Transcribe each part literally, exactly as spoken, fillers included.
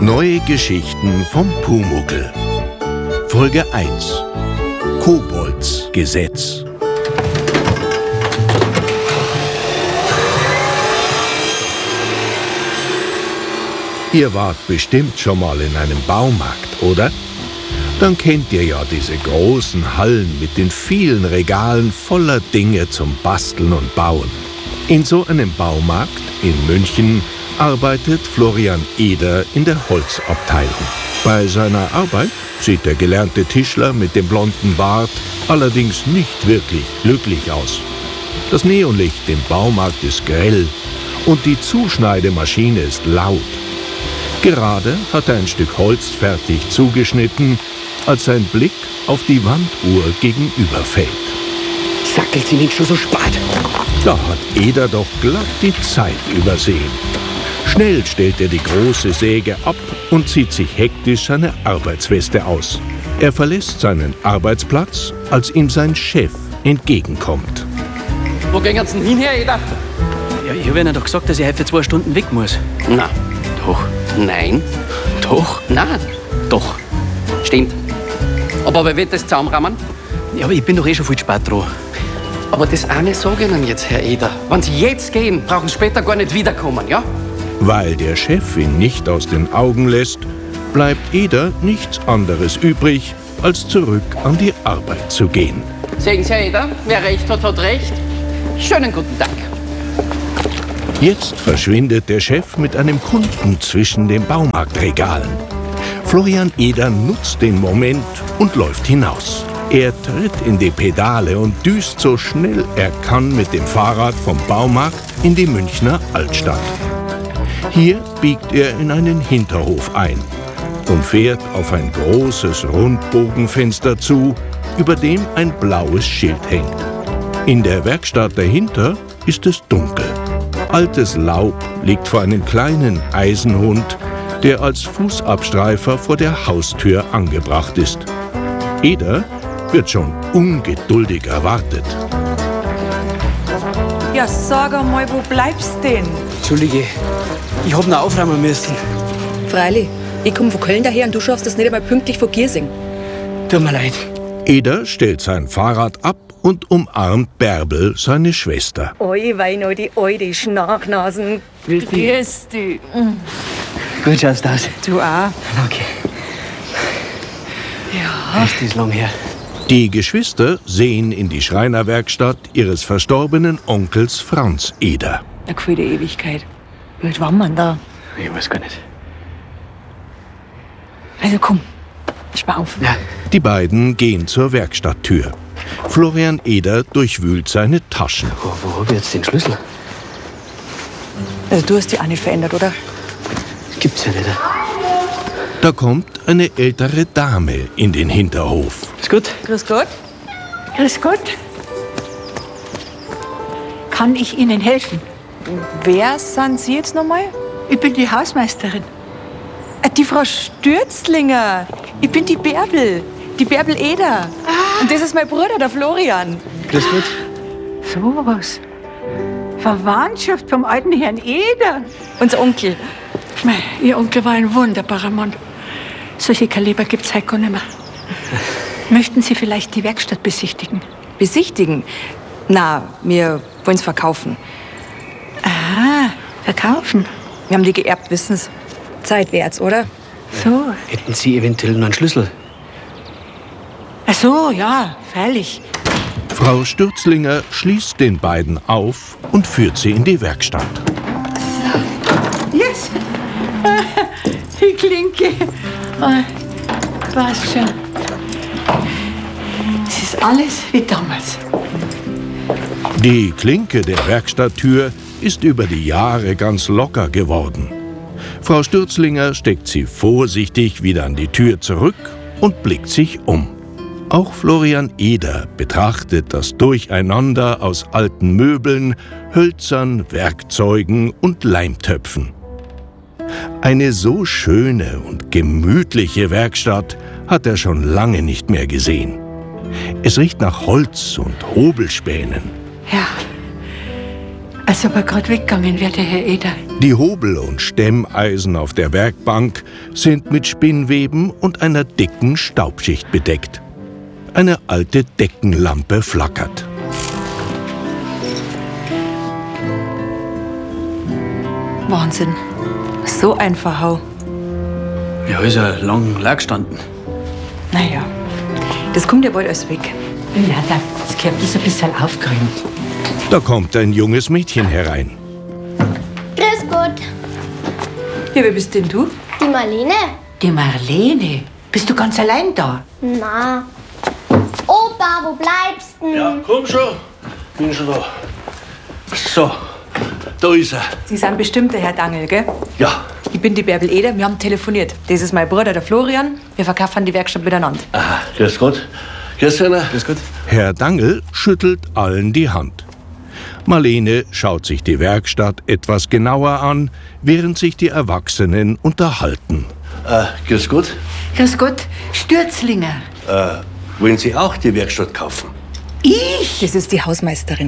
Neue Geschichten vom Pumuckl. Folge eins. Koboldsgesetz. Ihr wart bestimmt schon mal in einem Baumarkt, oder? Dann kennt ihr ja diese großen Hallen mit den vielen Regalen voller Dinge zum Basteln und Bauen. In so einem Baumarkt in München arbeitet Florian Eder in der Holzabteilung. Bei seiner Arbeit sieht der gelernte Tischler mit dem blonden Bart allerdings nicht wirklich glücklich aus. Das Neonlicht im Baumarkt ist grell und die Zuschneidemaschine ist laut. Gerade hat er ein Stück Holz fertig zugeschnitten, als sein Blick auf die Wanduhr gegenüber fällt. Sackelt sie nicht schon so spät? Da hat Eder doch glatt die Zeit übersehen. Schnell stellt er die große Säge ab und zieht sich hektisch seine Arbeitsweste aus. Er verlässt seinen Arbeitsplatz, als ihm sein Chef entgegenkommt. Wo gehen Sie denn hin, Herr Eder? Ja, ich habe Ihnen doch gesagt, dass ich heute für zwei Stunden weg muss. Na, doch. Nein. Doch? Nein. Doch. Stimmt. Aber wer wird das zusammenrahmen? Ja, aber ich bin doch eh schon viel spät dran. Aber das eine sage ich Ihnen jetzt, Herr Eder. Wenn Sie jetzt gehen, brauchen Sie später gar nicht wiederkommen, ja? Weil der Chef ihn nicht aus den Augen lässt, bleibt Eder nichts anderes übrig, als zurück an die Arbeit zu gehen. Sehen Sie, Herr Eder, wer recht hat, hat recht. Schönen guten Tag. Jetzt verschwindet der Chef mit einem Kunden zwischen den Baumarktregalen. Florian Eder nutzt den Moment und läuft hinaus. Er tritt in die Pedale und düst so schnell er kann mit dem Fahrrad vom Baumarkt in die Münchner Altstadt. Hier biegt er in einen Hinterhof ein und fährt auf ein großes Rundbogenfenster zu, über dem ein blaues Schild hängt. In der Werkstatt dahinter ist es dunkel. Altes Laub liegt vor einem kleinen Eisenhund, der als Fußabstreifer vor der Haustür angebracht ist. Eder wird schon ungeduldig erwartet. Ja, sag einmal, wo bleibst denn? Entschuldige, ich hab noch aufräumen müssen. Freilich, ich komme von Köln daher und du schaffst das nicht einmal pünktlich von Giersing. Tut mir leid. Eder stellt sein Fahrrad ab und umarmt Bärbel, seine Schwester. Oi, Weino, die alte Schnarchnasen. Grüß dich. Grüß dich. Gut schaust du aus. Du auch. Okay. Ja. Ist das lang her? Die Geschwister sehen in die Schreinerwerkstatt ihres verstorbenen Onkels Franz Eder. Eine gefühlte Ewigkeit. Wie alt waren wir denn da? Ich weiß gar nicht. Also komm, spar auf. Ja. Die beiden gehen zur Werkstatttür. Florian Eder durchwühlt seine Taschen. Wo, wo hab ich jetzt den Schlüssel? Also du hast dich auch nicht verändert, oder? Das gibt's ja nicht. Da kommt eine ältere Dame in den Hinterhof. Ist gut? Grüß Gott. Grüß Gott. Kann ich Ihnen helfen? Wer sind Sie jetzt nochmal? Ich bin die Hausmeisterin. Äh, Die Frau Stürzlinger. Ich bin die Bärbel. Die Bärbel Eder. Ah. Und das ist mein Bruder, der Florian. Grüß Gott. So was. Verwandtschaft vom alten Herrn Eder. Unser Onkel. Mei, Ihr Onkel war ein wunderbarer Mann. Solche Kaliber gibt's heute gar nicht mehr. Möchten Sie vielleicht die Werkstatt besichtigen? Besichtigen? Na, wir wollen's verkaufen. Ah, verkaufen. Wir haben die geerbt, wissen's. Zeit wär's, oder? So. Hätten Sie eventuell noch einen Schlüssel? Ach so, ja, freilich. Frau Stürzlinger schließt den beiden auf und führt sie in die Werkstatt. Yes. Die Klinke. Ah, passt schon. Es ist alles wie damals. Die Klinke der Werkstatttür ist über die Jahre ganz locker geworden. Frau Stürzlinger steckt sie vorsichtig wieder an die Tür zurück und blickt sich um. Auch Florian Eder betrachtet das Durcheinander aus alten Möbeln, Hölzern, Werkzeugen und Leimtöpfen. Eine so schöne und gemütliche Werkstatt hat er schon lange nicht mehr gesehen. Es riecht nach Holz und Hobelspänen. Ja. Als ob er gerade weggegangen wäre, der Herr Eder. Die Hobel- und Stemmeisen auf der Werkbank sind mit Spinnweben und einer dicken Staubschicht bedeckt. Eine alte Deckenlampe flackert. Wahnsinn. So ein Verhau. Ja, ist ja lang leer gestanden. Naja, das kommt ja bald alles weg. Ja, das gehört ist ein bisschen aufgeräumt. Da kommt ein junges Mädchen herein. Grüß Gott. Ja, wer bist denn du? Die Marlene? Die Marlene, bist du ganz allein da? Na. Opa, wo bleibst du? Ja, komm schon. Bin schon da. So, da ist er. Sie sind bestimmt der Herr Dangel, gell? Ja. Ich bin die Bärbel Eder, wir haben telefoniert. Das ist mein Bruder, der Florian. Wir verkaufen die Werkstatt miteinander. Aha, grüß Gott. Grüß einer. Grüß Gott. Herr Dangel schüttelt allen die Hand. Marlene schaut sich die Werkstatt etwas genauer an, während sich die Erwachsenen unterhalten. Äh, grüß Gott. Grüß Gott, Stürzlinger. Äh, wollen Sie auch die Werkstatt kaufen? Ich? Das ist die Hausmeisterin.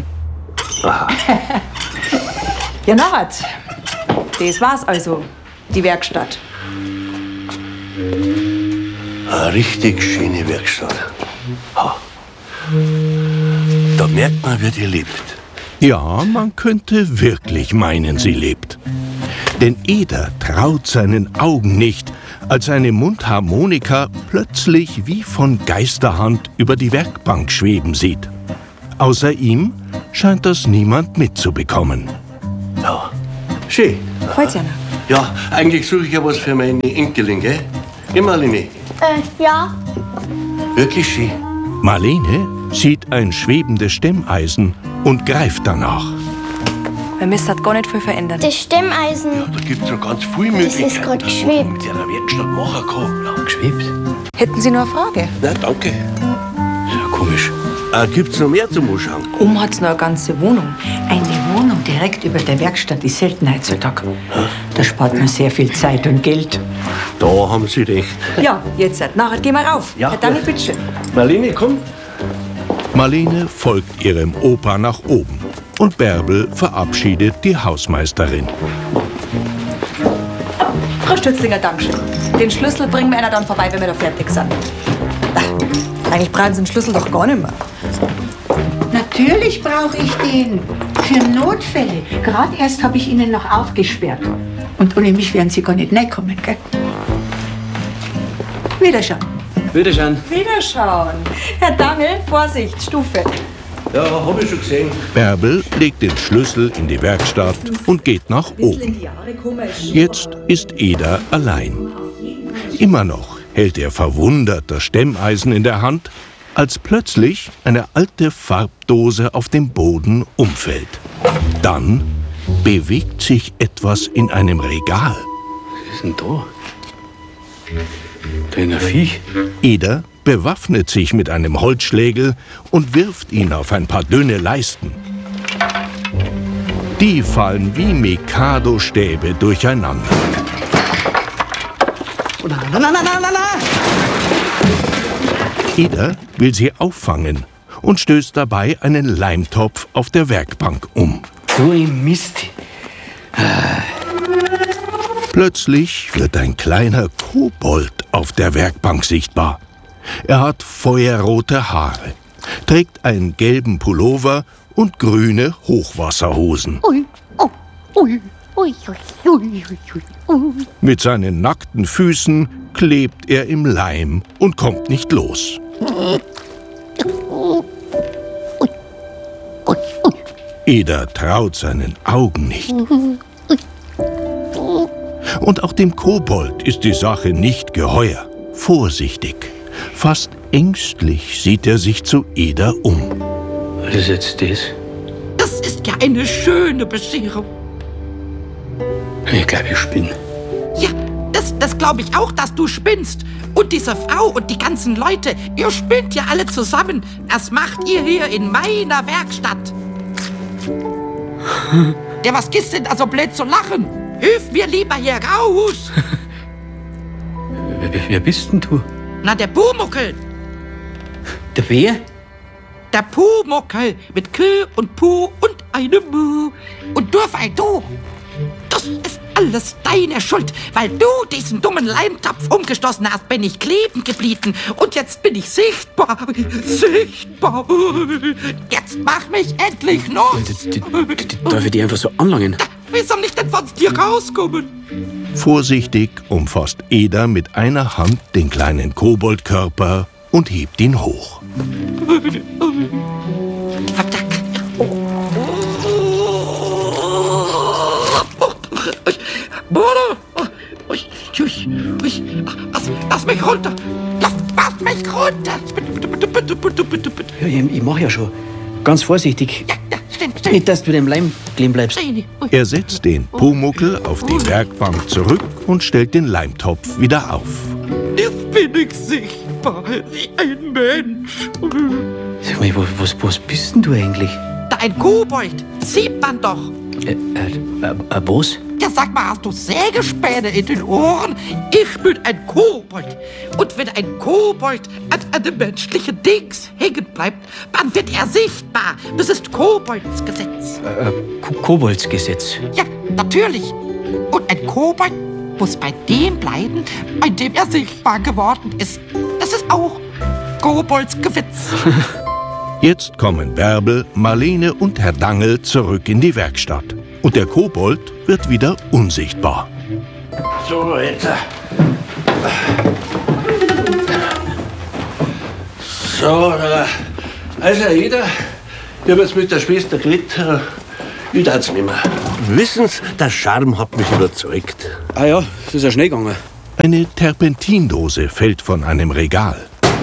Ja, nachher. Das war's also, die Werkstatt. Eine richtig schöne Werkstatt. Ha. Da merkt man, wie die lebt. Ja, man könnte wirklich meinen, sie lebt. Denn Eder traut seinen Augen nicht, als eine Mundharmonika plötzlich wie von Geisterhand über die Werkbank schweben sieht. Außer ihm scheint das niemand mitzubekommen. Ja, schön. Freut's ja noch. Ja, eigentlich suche ich ja was für meine Enkelin, gell? Geh, Marlene. Äh, ja. Wirklich schön. Marlene sieht ein schwebendes Stemmeisen und greift danach. Bei mir hat gar nicht viel verändert. Das Stemmeisen. Ja, da gibt's ja ganz viele Möglichkeiten. ist grad was geschwebt. man mit der Werkstatt machen kann. Ja. Geschwebt? Hätten Sie noch eine Frage? Na, danke. Ja, komisch. Äh, gibt's noch mehr zum Anschauen? Oben hat's noch eine ganze Wohnung. Eine Wohnung direkt über der Werkstatt ist selten heutzutage. Da spart man sehr viel Zeit und Geld. Da haben Sie recht. Ja, jetzt. Nachher gehen wir rauf. Ja, Herr Dangel, gut. bitteschön. Marlene, komm. Marlene folgt ihrem Opa nach oben und Bärbel verabschiedet die Hausmeisterin. Frau Stützlinger, Dankeschön. Den Schlüssel bringen wir einer dann vorbei, wenn wir da fertig sind. Ach, eigentlich brauchen Sie den Schlüssel doch gar nicht mehr. Natürlich brauche ich den. Für Notfälle. Gerade erst habe ich Ihnen noch aufgesperrt. Und ohne mich werden Sie gar nicht reinkommen, gell? Wiederschauen. Wiederschauen. Wiederschauen. Herr Dangel, Vorsicht, Stufe. Ja, hab ich schon gesehen. Bärbel legt den Schlüssel in die Werkstatt und geht nach oben. Jetzt ist Eder allein. Immer noch hält er verwundert das Stemmeisen in der Hand, als plötzlich eine alte Farbdose auf dem Boden umfällt. Dann bewegt sich etwas in einem Regal. Was ist denn da? Kleiner Viech. Eder bewaffnet sich mit einem Holzschlägel und wirft ihn auf ein paar dünne Leisten. Die fallen wie Mikado-Stäbe durcheinander. Oh, na, na, na, na, na, na. Eder will sie auffangen und stößt dabei einen Leimtopf auf der Werkbank um. So ein Mist. Plötzlich wird ein kleiner Kobold auf der Werkbank sichtbar. Er hat feuerrote Haare, trägt einen gelben Pullover und grüne Hochwasserhosen. Ui, oh, ui, ui, ui, ui, ui. Mit seinen nackten Füßen klebt er im Leim und kommt nicht los. Eder traut seinen Augen nicht. Und auch dem Kobold ist die Sache nicht geheuer. Vorsichtig, fast ängstlich sieht er sich zu Eder um. Was ist jetzt das? Das ist ja eine schöne Bescherung. Ich glaube, ich spinne. Ja, das, das glaube ich auch, dass du spinnst. Und diese Frau und die ganzen Leute, ihr spinnt ja alle zusammen. Das macht ihr hier in meiner Werkstatt. Ja, was ist denn da so blöd zu lachen? Hilf mir lieber hier raus. Wer, wer, wer bist denn du? Na, der Pumuckel. Der wer? Der Pumuckel mit K und Pu und einem Mu. Und Durfei, du. Das ist alles deine Schuld. Weil du diesen dummen Leimtopf umgestoßen hast, bin ich kleben geblieben. Und jetzt bin ich sichtbar. Sichtbar. Jetzt mach mich endlich los. Darf ich die einfach so anlangen? Wie soll ich denn von dir rauskommen? Vorsichtig umfasst Eder mit einer Hand den kleinen Koboldkörper und hebt ihn hoch. Lass, lass mich runter! Lass, lass mich runter! Bitte, bitte, bitte, bitte, bitte, bitte. Ja, ich, ich mach ja schon. Ganz vorsichtig. Ja, ja, stehen, stehen. Nicht, dass du dem Leim kleben bleibst. Er setzt den Pumuckl auf die Werkbank zurück und stellt den Leimtopf wieder auf. Jetzt bin ich sichtbar wie ein Mensch. Sag mal, was, was bist denn du eigentlich? Da ein Kobold, sieht man doch. Äh, äh, äh, was? Ja, sag mal, hast du Sägespäne in den Ohren? Ich bin ein Kobold. Und wenn ein Kobold an einem menschlichen Dings hängen bleibt, dann wird er sichtbar. Das ist Kobolds Gesetz. Äh, Ko Koboldsgesetz. Ja, natürlich. Und ein Kobold muss bei dem bleiben, bei dem er sichtbar geworden ist. Das ist auch Kobolds Gesetz. Jetzt kommen Bärbel, Marlene und Herr Dangl zurück in die Werkstatt. Und der Kobold wird wieder unsichtbar. So, jetzt. So, also jeder, ich habe jetzt mit der Schwester geredet, ich darf's nicht mehr. Wissen Sie, der Charme hat mich überzeugt. Ah ja, das ist ja schnell gegangen. Eine Terpentindose fällt von einem Regal.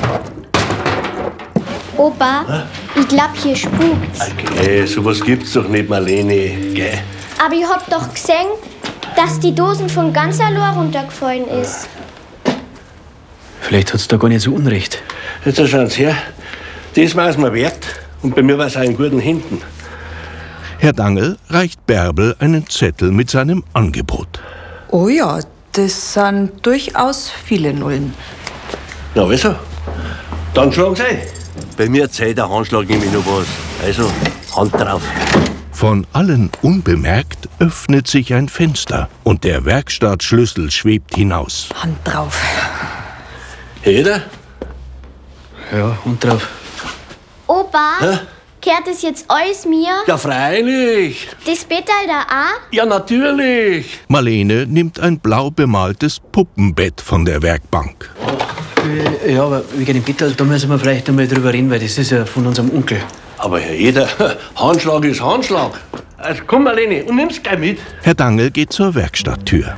Opa, ich glaub, hier spukt's. Okay, sowas gibt's doch nicht, Marlene, gell? Aber ich hab doch gesehen, dass die Dosen von ganz allein runtergefallen ist. Vielleicht hat's da gar nicht so unrecht. Jetzt schauen Sie her, das war's mir wert und bei mir war's auch in guten Händen. Herr Dangl reicht Bärbel einen Zettel mit seinem Angebot. Oh ja, das sind durchaus viele Nullen. Na also, dann schlagen Sie ein. Bei mir zählt der Handschlag nämlich noch was. Also, Hand drauf. Von allen unbemerkt öffnet sich ein Fenster und der Werkstattschlüssel schwebt hinaus. Hand drauf. Jeder? Ja, Hand drauf. Opa, Hä? kehrt es jetzt alles mir? Ja, freilich. Das Bett da auch? Ja, natürlich. Marlene nimmt ein blau bemaltes Puppenbett von der Werkbank. Äh, ja, aber wegen dem Bett, da müssen wir vielleicht einmal drüber reden, weil das ist ja von unserem Onkel. Aber Herr Jeder, Handschlag ist Handschlag. Also komm, Marlene, und nimm's gleich mit. Herr Dangl geht zur Werkstatttür.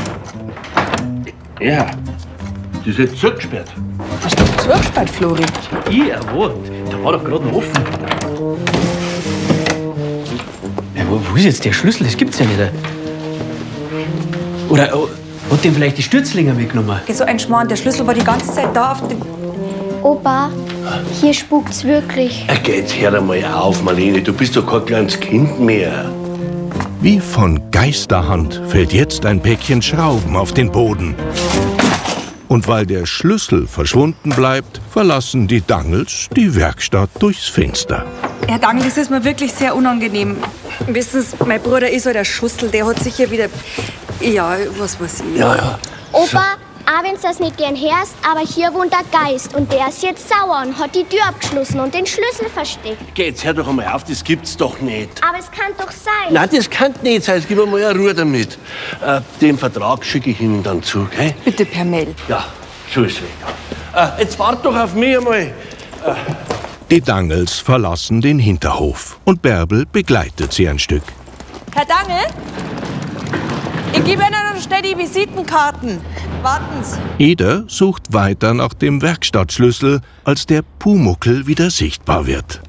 Ja, das ist jetzt zugesperrt. Hast du zugesperrt, Flori? Ja, wo? Da war doch gerade noch offen. Ja, wo, wo ist jetzt der Schlüssel? Das gibt's ja nicht. Oder oh, hat den vielleicht die Stürzlinger mitgenommen? So ein Schmarrn, der Schlüssel war die ganze Zeit da auf dem... Opa, hier spukt's wirklich. Ach, jetzt hör einmal auf, Marlene, du bist doch kein kleines Kind mehr. Wie von Geisterhand fällt jetzt ein Päckchen Schrauben auf den Boden. Und weil der Schlüssel verschwunden bleibt, verlassen die Dangls die Werkstatt durchs Fenster. Herr Dangl, das ist mir wirklich sehr unangenehm. Wissen Sie, mein Bruder ist so der Schussel, der hat sicher wieder... Ja, was weiß ich. Ja, ja. Opa, auch wenn's das nicht gern hörst, aber hier wohnt der Geist und der ist jetzt sauer und hat die Tür abgeschlossen und den Schlüssel versteckt. Geh, jetzt hör doch einmal auf, das gibt's doch nicht. Aber es kann doch sein. Nein, das kann nicht sein, gib mir mal eine Ruhe damit. Äh, den Vertrag schicke ich Ihnen dann zu, gell? Bitte per Mail. Ja, so ist es. Äh, jetzt wart doch auf mich einmal. Äh. Die Dangls verlassen den Hinterhof und Bärbel begleitet sie ein Stück. Herr Dangl? Ich gebe Ihnen noch schnell die Visitenkarten. Warten Sie. Eder sucht weiter nach dem Werkstattschlüssel, als der Pumuckl wieder sichtbar wird.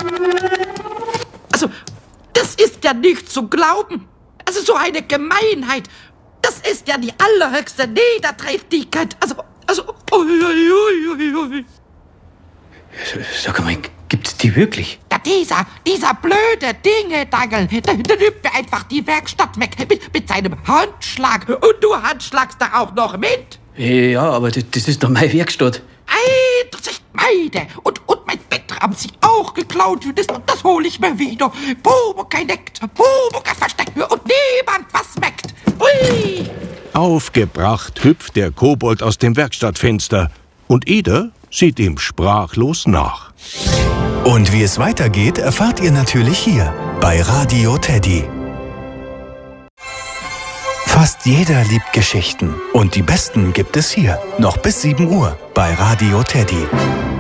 Also, das ist ja nicht zu glauben. Also, so eine Gemeinheit. Das ist ja die allerhöchste Niederträchtigkeit. Also, also, ui, ui, ui, ui. Sag mal, gibt's die wirklich? Ja, dieser, dieser blöde Dinge-Dangl, der, der nimmt mir einfach die Werkstatt weg mit, mit seinem Handschlag. Und du handschlagst da auch noch mit. Ja, aber das, das ist doch meine Werkstatt. Ei, das ist meine und, und mein Bett haben sie auch geklaut. Das, das hole ich mir wieder. Pumuckl neckt, Pumuckl versteckt mir und niemand was meckt. Hui! Aufgebracht hüpft der Kobold aus dem Werkstattfenster und Eder sieht ihm sprachlos nach. Und wie es weitergeht, erfahrt ihr natürlich hier bei Radio Teddy. Fast jeder liebt Geschichten und die besten gibt es hier, noch bis sieben Uhr bei Radio Teddy.